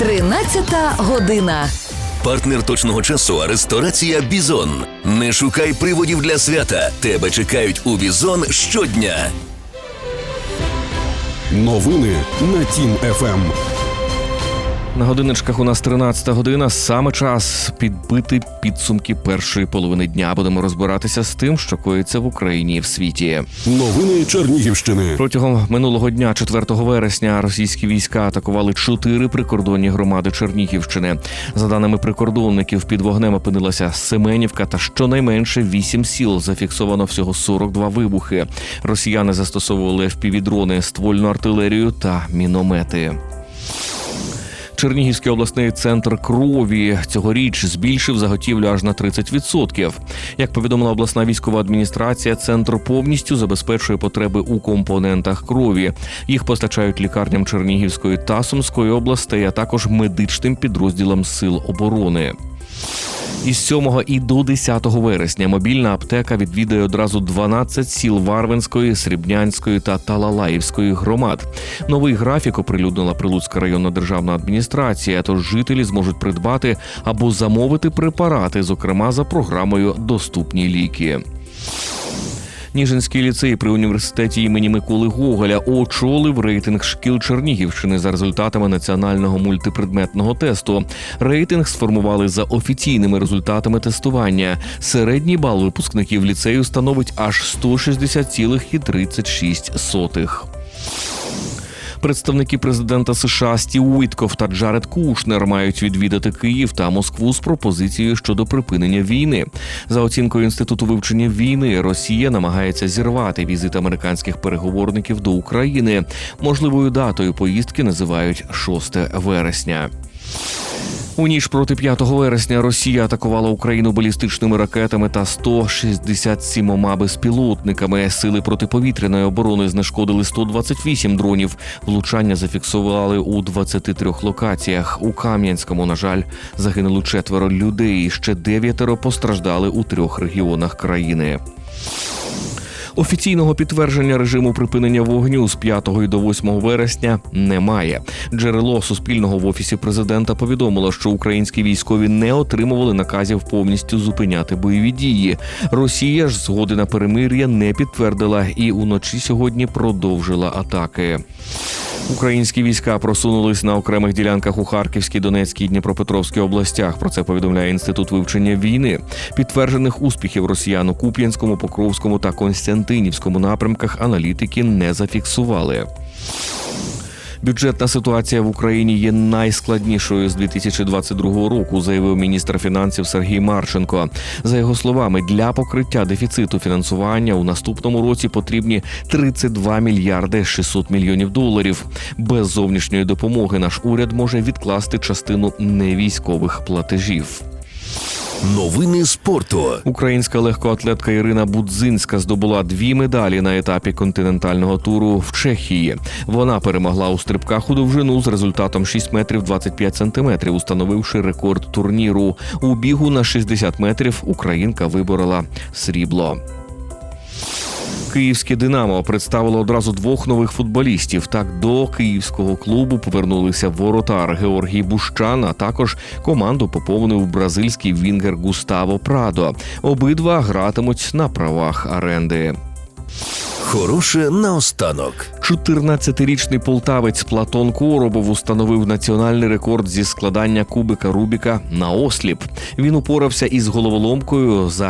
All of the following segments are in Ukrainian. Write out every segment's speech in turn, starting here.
13 година. Партнер точного часу – ресторація «Бізон». Не шукай приводів для свята. Тебе чекають у «Бізон» щодня. Новини на Тім ФМ. На годиночках у нас 13 година. Саме час підбити підсумки першої половини дня. Будемо розбиратися з тим, що коїться в Україні і в світі. Новини Чернігівщини. Протягом минулого дня, 4 вересня, російські війська атакували 4 прикордонні громади Чернігівщини. За даними прикордонників, під вогнем опинилася Семенівка та щонайменше 8 сіл. Зафіксовано всього 42 вибухи. Росіяни застосовували FPV-дрони, ствольну артилерію та міномети. Чернігівський обласний центр крові цьогоріч збільшив заготівлю аж на 30%. Як повідомила обласна військова адміністрація, центр повністю забезпечує потреби у компонентах крові. Їх постачають лікарням Чернігівської та Сумської областей, а також медичним підрозділам Сил оборони. Із 7 і до 10 вересня мобільна аптека відвідає одразу 12 сіл Варвинської, Срібнянської та Талалаївської громад. Новий графік оприлюднила Прилуцька районна державна адміністрація, тож жителі зможуть придбати або замовити препарати, зокрема за програмою «Доступні ліки». Ніжинський ліцей при університеті імені Миколи Гоголя очолив рейтинг шкіл Чернігівщини за результатами національного мультипредметного тесту. Рейтинг сформували за офіційними результатами тестування. Середній бал випускників ліцею становить аж 160,36. Представники президента США Стів Уіткоф та Джаред Кушнер мають відвідати Київ та Москву з пропозицією щодо припинення війни. За оцінкою Інституту вивчення війни, Росія намагається зірвати візит американських переговорників до України. Можливою датою поїздки називають 6 вересня. У ніч проти 5 вересня Росія атакувала Україну балістичними ракетами та 167 безпілотниками. Сили протиповітряної оборони знешкодили 128 дронів. Влучання зафіксували у 23 локаціях. У Кам'янському, на жаль, загинули 4 людей. Ще 9 постраждали у 3 регіонах країни. Офіційного підтвердження режиму припинення вогню з 5 і до 8 вересня немає. Джерело Суспільного в Офісі президента повідомило, що українські військові не отримували наказів повністю зупиняти бойові дії. Росія ж згоди на перемир'я не підтвердила і уночі сьогодні продовжила атаки. Українські війська просунулись на окремих ділянках у Харківській, Донецькій і Дніпропетровській областях. Про це повідомляє Інститут вивчення війни. Підтверджених успіхів росіян у Куп'янському, Покровському та Константинівському напрямках аналітики не зафіксували. Бюджетна ситуація в Україні є найскладнішою з 2022 року, заявив міністр фінансів Сергій Марченко. За його словами, для покриття дефіциту фінансування у наступному році потрібні 32 мільярди 600 мільйонів доларів. Без зовнішньої допомоги наш уряд може відкласти частину невійськових платежів. Новини спорту. Українська легкоатлетка Ірина Будзинська здобула 2 медалі на етапі континентального туру в Чехії. Вона перемогла у стрибках у довжину з результатом 6 метрів 25 сантиметрів, установивши рекорд турніру. У бігу на 60 метрів українка виборола срібло. Київське «Динамо» представило одразу 2 нових футболістів. Так, до київського клубу повернулися воротар Георгій Бущан, а також команду поповнив бразильський вінгер Густаво Прадо. Обидва гратимуть на правах оренди. Хороше наостанок. 14-річний полтавець Платон Коробов установив національний рекорд зі складання кубика Рубіка на осліп. Він упорався із головоломкою за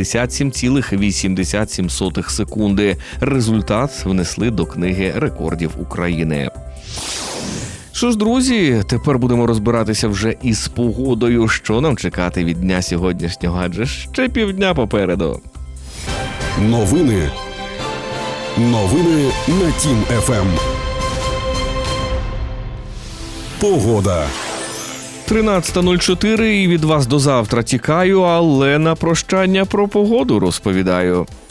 57,87 секунди. Результат внесли до книги рекордів України. Що ж, друзі, тепер будемо розбиратися вже із погодою, що нам чекати від дня сьогоднішнього, адже ще півдня попереду. Новини на Тім ФМ. Погода. 13:04 і від вас до завтра тікаю, але на прощання про погоду розповідаю.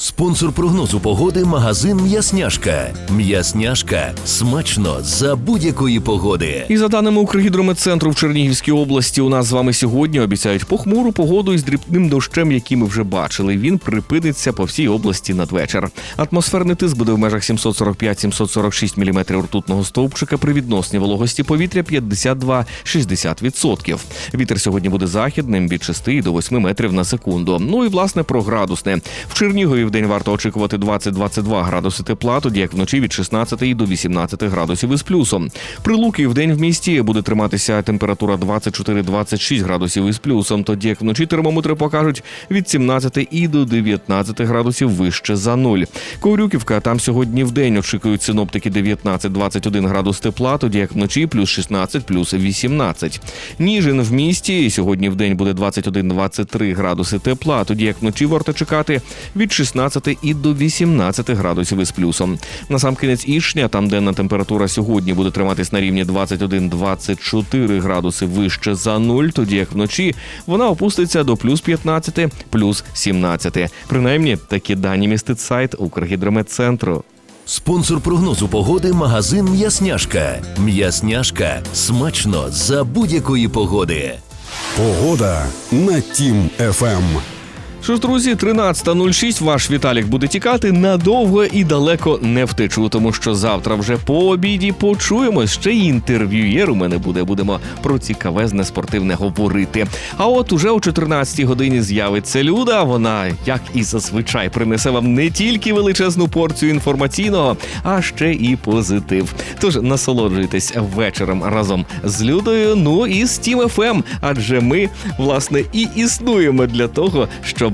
Спонсор прогнозу погоди – магазин «М'ясняшка». «М'ясняшка» – смачно за будь-якої погоди. І за даними Укргідрометцентру, в Чернігівській області у нас з вами сьогодні обіцяють похмуру погоду із дрібним дощем, який ми вже бачили. Він припиниться по всій області надвечір. Атмосферний тиск буде в межах 745-746 мм ртутного стовпчика при відносній вологості повітря 52-60%. Вітер сьогодні буде західним від 6 до 8 метрів на секунду. Ну і, власне, про градусне. В Чернігові вдень варто очікувати 20-22 градуси тепла, тоді як вночі від 16 до 18 градусів із плюсом. При Луки вдень в місті буде триматися температура 24-26 градусів із плюсом, тоді як вночі термометри покажуть від 17 і до 19 градусів вище за нуль. Коврюківка, там сьогодні вдень очікують синоптики 19-21 градус тепла, тоді як вночі плюс 16, плюс 18. Ніжин в місті сьогодні вдень буде 21-23 градуси тепла, тоді як вночі варто чекати від 16 і до 18 градусів із плюсом. Насамкінець Ічня, там денна температура сьогодні буде триматись на рівні 21-24 градуси вище за нуль, тоді як вночі вона опуститься до плюс 15, плюс 17. Принаймні, такі дані містить сайт Укргідрометцентру. Спонсор прогнозу погоди – магазин «М'ясняшка». «М'ясняшка» – смачно за будь-якої погоди. Погода на Тім ФМ. Що ж, друзі, 13:06, ваш Віталік буде тікати, надовго і далеко не втечу, тому що завтра вже по обіді почуємось, ще й інтерв'юєр у мене буде, будемо про цікавезне спортивне говорити. А от уже о 14-й годині з'явиться Люда, вона, як і зазвичай, принесе вам не тільки величезну порцію інформаційного, а ще і позитив. Тож насолоджуйтесь вечором разом з Людою, ну і з Тім ФМ, адже ми, власне, і існуємо для того, щоб